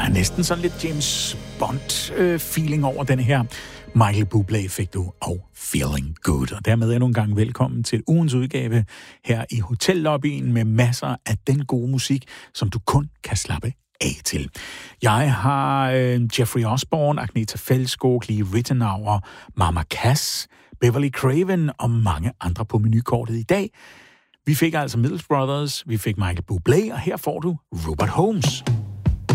Næsten sådan lidt James Bond-feeling over den her. Michael Bublé fik du, og Feeling Good. Og dermed endnu en gang velkommen til ugens udgave her i hotellobbyen med masser af den gode musik, som du kun kan slappe af til. Jeg har Jeffrey Osborne, Agnetha Fältskog, Lee Ritenour, Mama Cass, Beverly Craven og mange andre på menukortet i dag. Vi fik altså Mills Brothers, vi fik Michael Bublé, og her får du Robert Holmes.